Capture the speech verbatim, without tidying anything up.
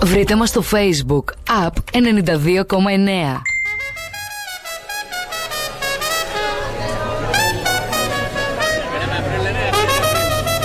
Βρείτε μας στο Facebook App ενενήντα δύο κόμμα εννέα.